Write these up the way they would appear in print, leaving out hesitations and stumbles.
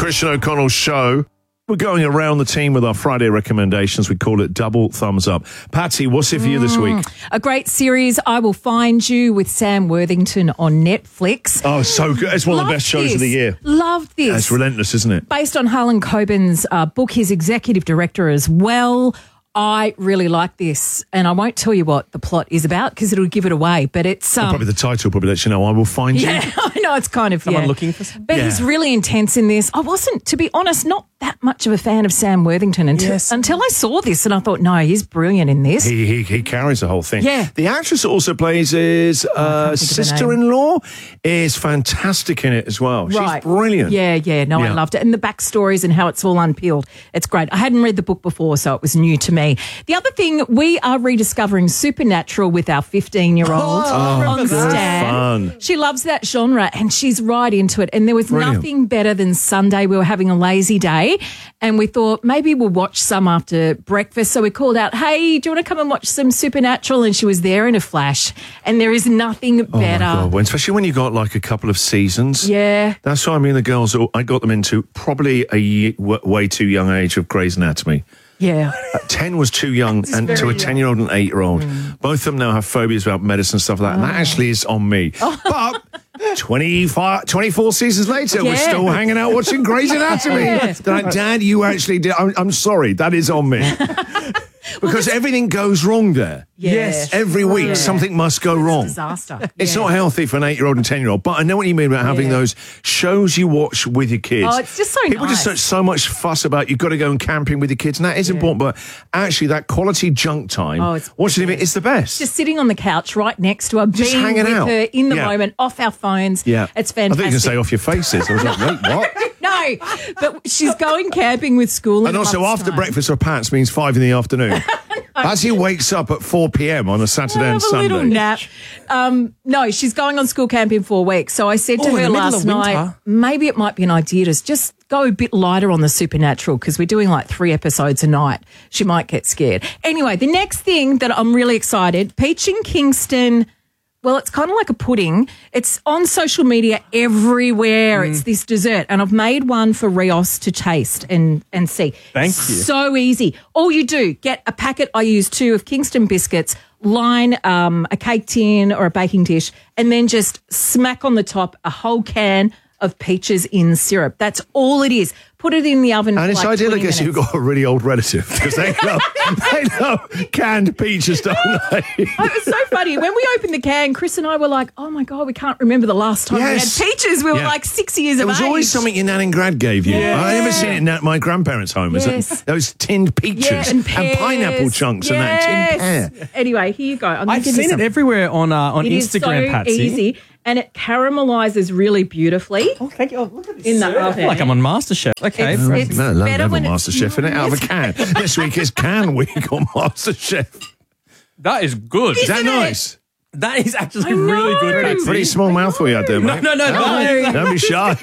Christian O'Connell Show. We're going around the team with our Friday recommendations. We call it Double Thumbs Up. Patsy, what's it for you this week? A great series, I Will Find You, with Sam Worthington on Netflix. Oh, so good. It's one of the best shows of the year. Loved this. It's relentless, isn't it? Based on Harlan Coben's book, his executive director as well. I really like this, and I won't tell you what the plot is about because it'll give it away, but it's... probably the title probably lets you know. I Will Find You. Yeah, I know, it's kind of... Someone looking for something? But he's really intense in this. I wasn't, to be honest, not that much of a fan of Sam Worthington until I saw this, and I thought, no, he's brilliant in this. He carries the whole thing. Yeah. The actress that also plays his sister-in-law is fantastic in it as well. Right. She's brilliant. Yeah. No, I loved it. And the backstories and how it's all unpeeled. It's great. I hadn't read the book before, so it was new to me. The other thing, we are rediscovering Supernatural with our 15-year-old on Stan. Fun. She loves that genre and she's right into it. And there was nothing better than Sunday. We were having a lazy day and we thought maybe we'll watch some after breakfast. So we called out, hey, do you want to come and watch some Supernatural? And she was there in a flash. And there is nothing better. Oh, my God. Well, especially when you got like a couple of seasons. Yeah. That's why me and the girls, I got them into probably a way too young age of Grey's Anatomy. Yeah. 10 was too young and to a 10-year-old and 8-year-old. Both of them now have phobias about medicine and stuff like that. And that actually is on me. But 24 seasons later, we're still hanging out watching Grey's Anatomy. They're like, Dad, you actually did. I'm sorry. That is on me. Because everything goes wrong there. Yes. Every week, something must go wrong. Disaster. It's not healthy for an 8-year-old and 10-year-old, but I know what you mean about having those shows you watch with your kids. Oh, it's just so People nice. just so much fuss about you've got to go and camping with your kids, and that is important, but actually that quality junk time, watching it, it's the best. Just sitting on the couch right next to her, Just being hanging with out. her in the moment, off our phones. Yeah. It's I fantastic. think you can say off your faces. I was like, wait, what? No, but she's going camping with school. And also after breakfast or pants means 5 in the afternoon. As he wakes up at 4 p.m. on a Saturday and Sunday. A little nap. No, she's going on school camp in 4 weeks. So I said to her last night, maybe it might be an idea to just go a bit lighter on the Supernatural because we're doing like 3 episodes a night. She might get scared. Anyway, the next thing that I'm really excited, Peach and Kingston. Well, it's kind of like a pudding. It's on social media everywhere. It's this dessert. And I've made one for Rios to taste and see. Thank you. So easy. All you do, get a packet, I use 2 of Kingston biscuits, line a cake tin or a baking dish, and then just smack on the top a whole can of peaches in syrup. That's all it is. Put it in the oven and for it's like ideal, 20 I guess, minutes. you've got a really old relative because they love canned peaches, don't they? It was so funny. When we opened the can, Chris and I were like, oh, my God, we can't remember the last time we had peaches. We were like 6 years of age. It was always something your nan and grad gave you. Yeah. I never seen it in my grandparents' home. Yes. Those tinned peaches and pears. pineapple chunks and that tinned pear. Anyway, here you go. I've seen it everywhere on It Instagram, is so Patsy. easy, and it caramelizes really beautifully. Oh, thank you. Oh, look at this. In the oven. I feel like I'm on MasterChef. Okay. It's better when it's MasterChef in it out of a can. This week is Can Week on MasterChef. That is good. Is that nice? That is actually I know. really good, Patsy. Pretty small mouthful you had there, mate. No. Don't be shy.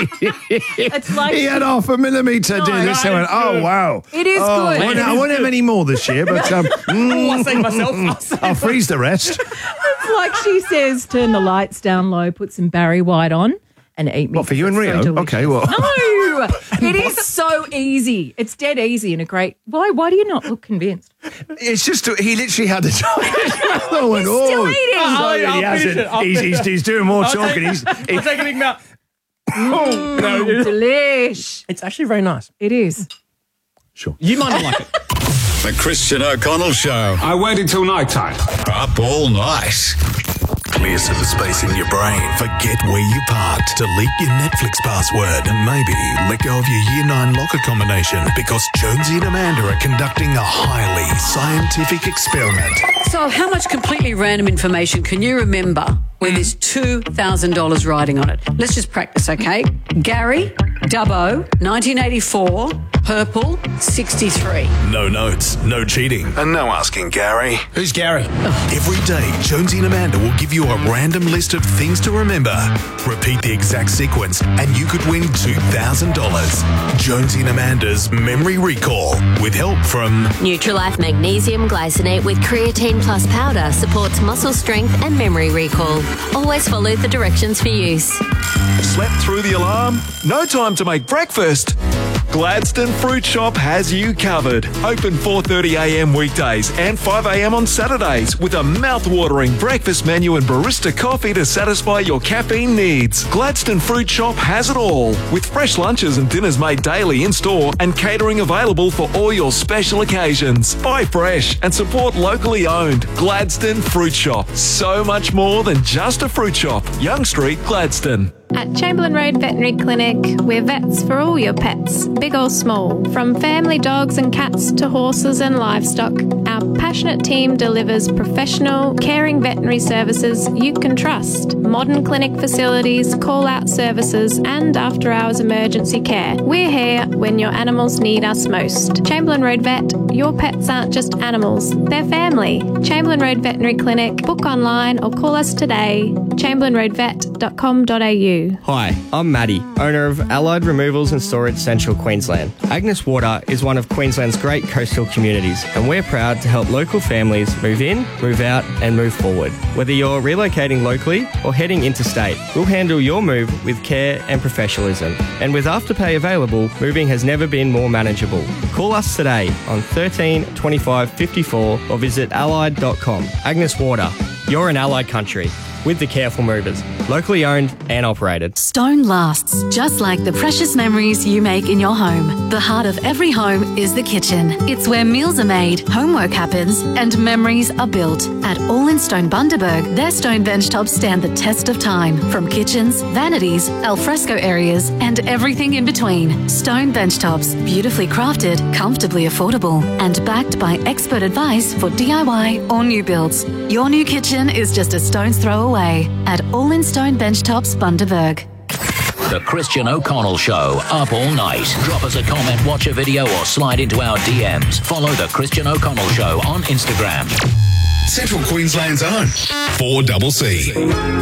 It's like He had half a millimetre doing this. I went, oh, wow. It is good. I won't have any more this year, but I saved myself. I'll freeze the rest. It's like she says, turn the lights down low, put some Barry White on, and eat me. What, for you and Rio? Okay, well. No, it is so easy. It's dead easy and a great. Why do you not look convinced? It's just, he literally had the time. I went, He's still eating. I'll finish it. He's doing more talking. I'll take a big mouth. Delish. It's actually very nice. It is. Sure. You might not like it. The Christian O'Connell Show. I waited till night time. Up all night. Clears the space in your brain. Forget where you parked. Delete your Netflix password and maybe let go of your Year 9 locker combination because Jonesy and Amanda are conducting a highly scientific experiment. So how much completely random information can you remember when there's $2,000 riding on it? Let's just practice, okay? Gary, Dubbo, 1984, purple, 63. No notes, no cheating, and no asking Gary. Who's Gary? Every day, Jonesy and Amanda will give you a random list of things to remember. Repeat the exact sequence, and you could win $2,000. Jonesy and Amanda's Memory Recall, with help from Nutrilife Magnesium Glycinate with Creatine Plus powder supports muscle strength and memory recall. Always follow the directions for use. Slept through the alarm? No time to make breakfast? Gladstone Fruit Shop has you covered. Open 4:30am weekdays and 5am on Saturdays with a mouth-watering breakfast menu and barista coffee to satisfy your caffeine needs. Gladstone Fruit Shop has it all, with fresh lunches and dinners made daily in-store and catering available for all your special occasions. Buy fresh and support locally owned. Gladstone Fruit Shop. So much more than just a fruit shop. Young Street, Gladstone. At Chamberlain Road Veterinary Clinic, we're vets for all your pets, big or small, from family dogs and cats to horses and livestock. Our passionate team delivers professional, caring veterinary services you can trust. Modern clinic facilities, call-out services and after-hours emergency care. We're here when your animals need us most. Chamberlain Road Vet, your pets aren't just animals, they're family. Chamberlain Road Veterinary Clinic. Book online or call us today. chamberlainroadvet.com.au. Hi, I'm Maddie, owner of Allied Removals and Storage Central Queensland. Agnes Water is one of Queensland's great coastal communities, and we're proud to help local families move in, move out and move forward. Whether you're relocating locally or heading interstate, we'll handle your move with care and professionalism. And with Afterpay available, moving has never been more manageable. Call us today on 13 25 54 or visit allied.com. Agnes Water, you're in Allied country. With the Careful Movers, locally owned and operated. Stone lasts, just like the precious memories you make in your home. The heart of every home is the kitchen. It's where meals are made, homework happens, and memories are built. At All in Stone Bundaberg, their stone benchtops stand the test of time. From kitchens, vanities, alfresco areas, and everything in between. Stone benchtops, beautifully crafted, comfortably affordable, and backed by expert advice for DIY or new builds. Your new kitchen is just a stone's throw away at All in Stone Benchtops Bundaberg. The Christian O'Connell Show, up all night. Drop us a comment, watch a video or slide into our DMs. Follow The Christian O'Connell Show on Instagram. Central Queensland's own 4CC.